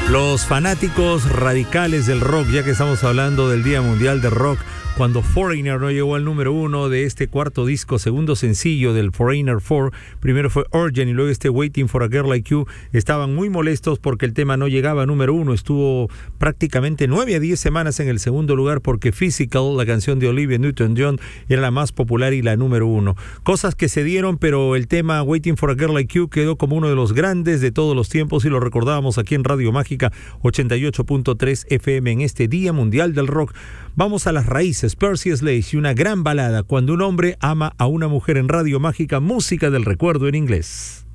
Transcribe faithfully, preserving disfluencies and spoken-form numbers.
Los fanáticos radicales del rock, ya que estamos hablando del Día Mundial del Rock, cuando Foreigner no llegó al número uno de este cuarto disco, segundo sencillo del Foreigner cuatro, primero fue Urgent y luego este Waiting for a Girl Like You, estaban muy molestos porque el tema no llegaba a número uno, estuvo prácticamente nueve a diez semanas en el segundo lugar porque Physical, la canción de Olivia Newton-John, era la más popular y la número uno. Cosas que se dieron, pero el tema Waiting for a Girl Like You quedó como uno de los grandes de todos los tiempos y lo recordábamos aquí en Radio Mágica ochenta y ocho punto tres F M en este Día Mundial del Rock. Vamos a las raíces, Percy Sledge y una gran balada, Cuando un hombre ama a una mujer en Radio Mágica, música del recuerdo en inglés.